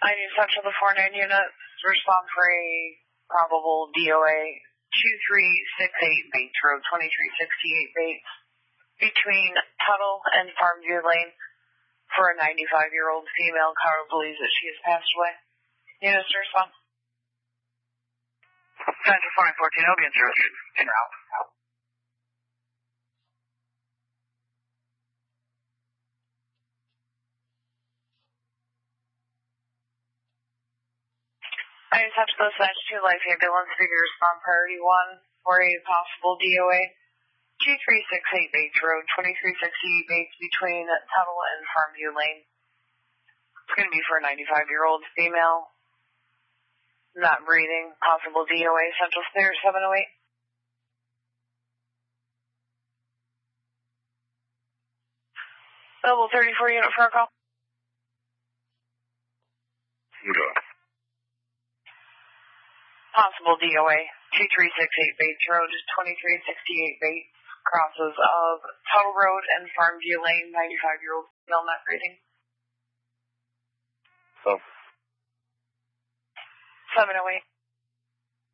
I need Central to 49 units. Respond for a probable DOA 2368 Bates Road, 2368 Bates, between Tuttle and Farmview Lane, for a 95-year-old female. Car believes that she has passed away. Units to respond. Central 4914, I'll be interested. En route. I just have to dispatch 2 life ambulance to respond priority 1 for a possible DOA 2368 Bates Road, 2368 Bates, between Tuttle and Farmview Lane. It's going to be for a 95-year-old female, not breathing, possible DOA, Central Stairs 708. Level 34 unit for a call. Okay. Possible DOA 2368 Bates Road, 2368 Bates, crosses of Tuttle Road and Farmview Lane, 95-year-old female, not breathing. So. 708.